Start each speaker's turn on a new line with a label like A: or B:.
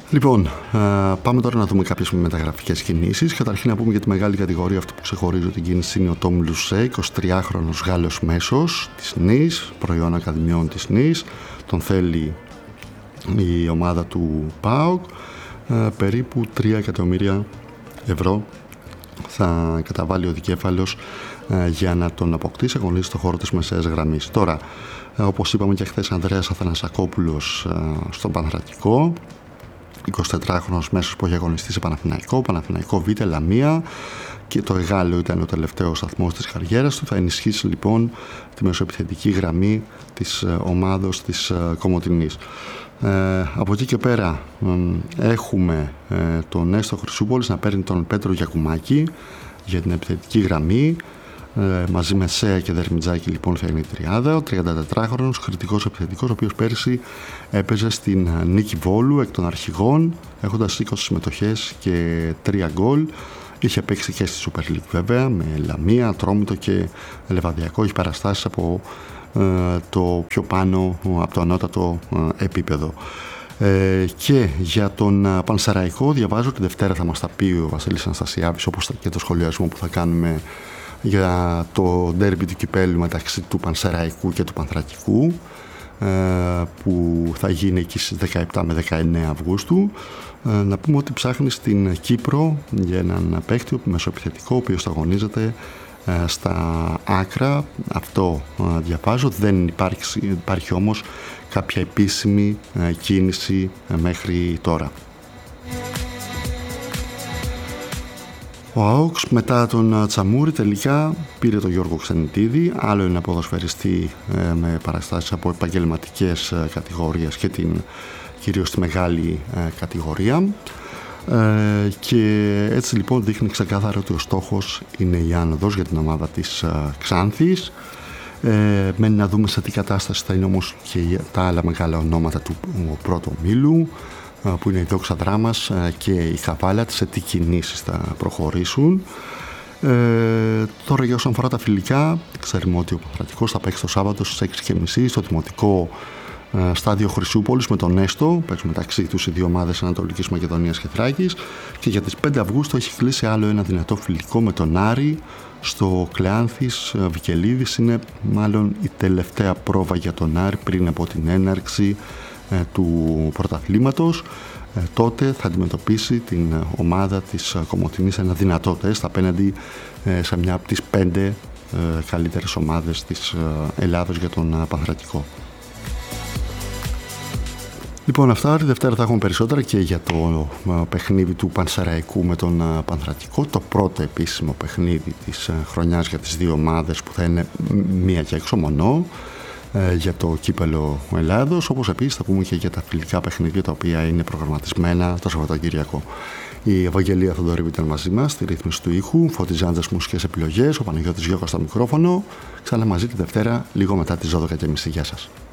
A: Λοιπόν, πάμε τώρα να δούμε κάποιες μεταγραφικές κινήσεις. Καταρχήν να πούμε για τη μεγάλη κατηγορία, αυτή που ξεχωρίζει την κίνηση είναι ο Τόμ Λουσέ, 23χρονος Γάλλος μέσος της Νις, προϊόν ακαδημιών της Νις. Τον θέλει η ομάδα του ΠΑΟΚ. Περίπου 3 εκατομμύρια ευρώ θα καταβάλει ο δικέφαλος για να τον αποκτήσει, αγωνίζει στο χώρο της μεσαίας γραμμής. Τώρα, όπως είπαμε και χθες, Ανδρέας Αθανασακόπουλος στον Παναθηναϊκό, 24χρονος μέσος που έχει αγωνιστεί σε Παναθηναϊκό Β' Λαμία, και το Εγάλεο ήταν ο τελευταίος σταθμός της καριέρας του. Θα ενισχύσει λοιπόν τη μεσοεπιθετική γραμμή της ομάδος της Κομοτηνής. Από εκεί και πέρα έχουμε τον Νέστο Χρυσούπολης να παίρνει τον Πέτρο Γιακουμάκη για την επιθετική γραμμή. Μαζί με Σέα και Δερμιτζάκη λοιπόν θα είναι η τριάδα. Ο 34χρονος κριτικός επιθετικός, ο οποίος πέρσι έπαιζε στην Νίκη Βόλου εκ των αρχηγών, έχοντας 20 συμμετοχές και 3 γκολ. Είχε παίξει και στη Super League βέβαια, με Λαμία, Ατρόμητο και Λεβαδιακό. Έχει παραστάσεις από το πιο πάνω, από το ανώτατο επίπεδο. Και για τον Πανσεραϊκό διαβάζω, τη Δευτέρα θα μας τα πει ο Βασίλης Αναστασιάδης, όπως και το σχολιασμό που θα κάνουμε για το ντέρμπι του κυπέλλου μεταξύ του Πανσεραϊκού και του Πανθρακικού, που θα γίνει εκεί στις 17 με 19 Αυγούστου. Να πούμε ότι ψάχνει στην Κύπρο για έναν παίκτη μεσοεπιθετικό, ο οποίος θα αγωνίζεται στα άκρα. Αυτό διαβάζω. Δεν υπάρχει όμως κάποια επίσημη κίνηση μέχρι τώρα. Ο ΑΟΚΣ μετά τον Τσαμούρη τελικά πήρε τον Γιώργο Ξενιτίδη, άλλο ένα ποδοσφαιριστή με παραστάσεις από επαγγελματικές κατηγορίες και κυρίως τη μεγάλη κατηγορία, και έτσι λοιπόν δείχνει ξεκάθαρα ότι ο στόχος είναι η άνοδος για την ομάδα της Ξάνθης. Μένει να δούμε σε τι κατάσταση θα είναι όμως και τα άλλα μεγάλα ονόματα του πρώτου ομίλου, που είναι η Δόξα Δράμας και η Χαβάλα, σε τι κινήσεις θα προχωρήσουν. Τώρα για όσον αφορά τα φιλικά, ξέρουμε ότι ο Παναθηναϊκός θα παίξει το Σάββατο στις 6.30 στο δημοτικό στάδιο Χρυσούπολης με τον Νέστο. Παίξουν μεταξύ τους οι δύο ομάδες Ανατολικής Μακεδονίας και Θράκης, και για τις 5 Αυγούστου έχει κλείσει άλλο ένα δυνατό φιλικό με τον Άρη στο Κλεάνθης Βικελίδης. Είναι μάλλον η τελευταία πρόβα για τον Άρη πριν από την έναρξη του πρωταθλήματος. Τότε θα αντιμετωπίσει την ομάδα της Κομοτηνής ένα δυνατό τεστ απέναντι σε μια από τις 5 καλύτερες ομάδες της Ελλάδος για τον Πανθρακικό. Λοιπόν, αυτά. Τη Δευτέρα θα έχουμε περισσότερα και για το παιχνίδι του Πανσεραϊκού με τον Πανθρακικό, το πρώτο επίσημο παιχνίδι της χρονιάς για τις δύο ομάδες, που θα είναι μία και έξω μονό για το κύπελο Ελλάδος, όπως επίσης θα πούμε και για τα φιλικά παιχνίδια τα οποία είναι προγραμματισμένα το Σαββατοκύριακο. Η Ευαγγελία Θοδωρήβη ήταν μαζί μας στη ρύθμιση του ήχου, Φωτιζάντζας μουσικές επιλογές, ο Παναγιώτης Γιώργος στο μικρόφωνο. Ξανά μαζί τη Δευτέρα λίγο μετά τις 12.30. Γεια σας.